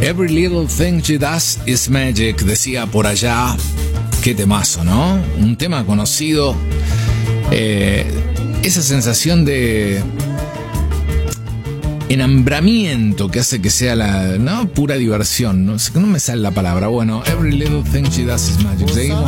Every little thing she does is magic, decía por allá. Qué temazo, ¿no? Un tema conocido. Esa sensación de enambramiento que hace que sea pura diversión. No me sale la palabra. Bueno, every little thing she does is magic. Seguimos.